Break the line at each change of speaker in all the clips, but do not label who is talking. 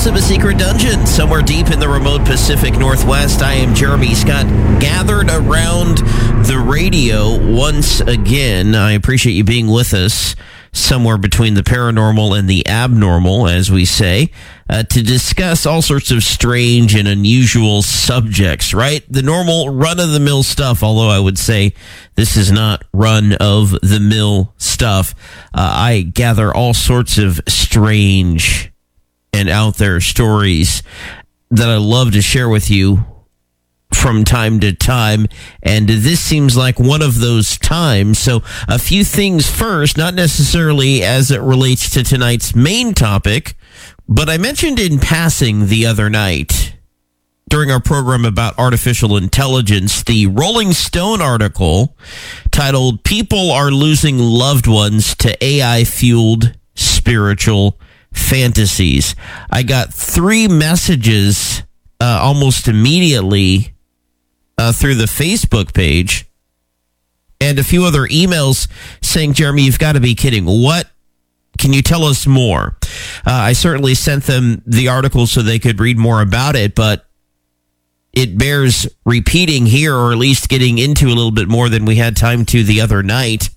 depths of a secret dungeon somewhere deep in the remote Pacific Northwest. I am Jeremy Scott, gathered around the radio once again. I appreciate you being with us somewhere between the paranormal and the abnormal, as we say, to discuss all sorts of strange and unusual subjects, right? The normal run-of-the-mill stuff, although I would say this is not run-of-the-mill stuff. I gather all sorts of strange and out there stories that I love to share with you from time to time, and this seems like one of those times. So a few things first, not necessarily as it relates to tonight's main topic, but I mentioned in passing the other night during our program about artificial intelligence, the Rolling Stone article titled "People Are Losing Loved Ones to AI-Fueled Spiritual Fantasies." I got 3 messages almost immediately through the Facebook page and a few other emails saying, "Jeremy, you've got to be kidding. What? Can you tell us more?" I certainly sent them the article so they could read more about it, but it bears repeating here, or at least getting into a little bit more than we had time to the other night.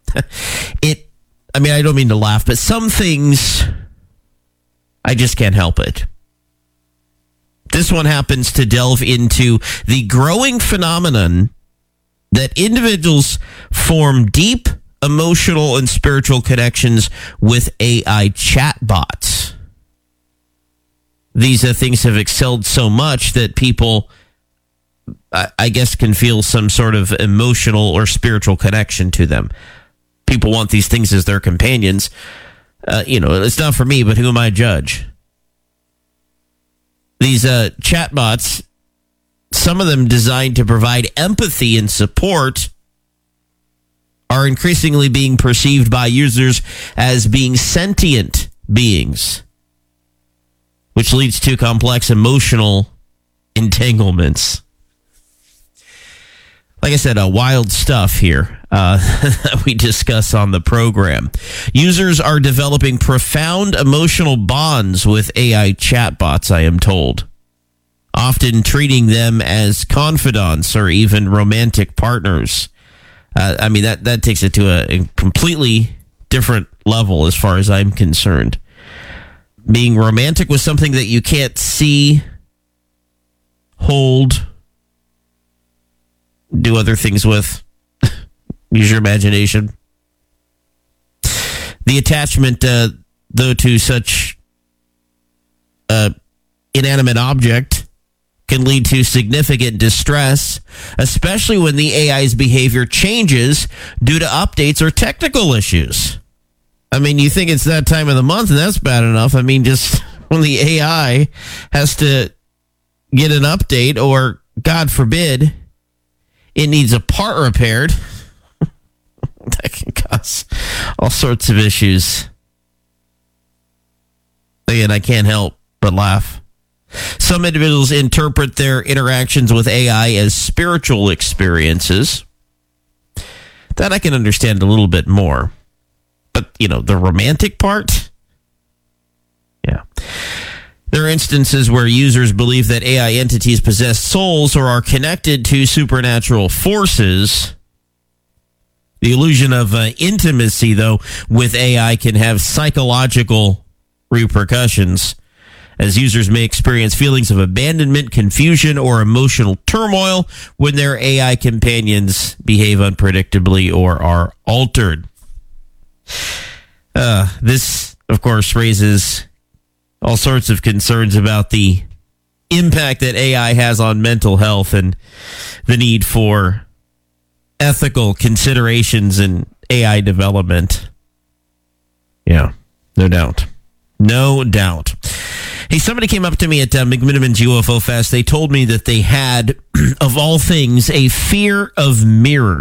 I don't mean to laugh, but some things, I just can't help it. This one happens to delve into the growing phenomenon that individuals form deep emotional and spiritual connections with AI chatbots. These things have excelled so much that people, I guess, can feel some sort of emotional or spiritual connection to them. People want these things as their companions. It's not for me, but who am I to judge? These chatbots, some of them designed to provide empathy and support, are increasingly being perceived by users as being sentient beings, which leads to complex emotional entanglements. Like I said, wild stuff here that we discuss on the program. Users are developing profound emotional bonds with AI chatbots, I am told, often treating them as confidants or even romantic partners. That takes it to a completely different level as far as I'm concerned. Being romantic with something that you can't see, hold, do other things with. Use your imagination. The attachment, though, to such inanimate object can lead to significant distress, especially when the AI's behavior changes due to updates or technical issues. You think it's that time of the month, and that's bad enough. Just when the AI has to get an update, or, God forbid, it needs a part repaired, that can cause all sorts of issues. Again, I can't help but laugh. Some individuals interpret their interactions with AI as spiritual experiences. That I can understand a little bit more. But, the romantic part? Yeah. There are instances where users believe that AI entities possess souls or are connected to supernatural forces. The illusion of intimacy, though, with AI can have psychological repercussions, as users may experience feelings of abandonment, confusion, or emotional turmoil when their AI companions behave unpredictably or are altered. This, of course, raises all sorts of concerns about the impact that AI has on mental health and the need for ethical considerations in AI development. Yeah, no doubt. No doubt. Hey, somebody came up to me at McMiniman's UFO Fest. They told me that they had, of all things, a fear of mirrors.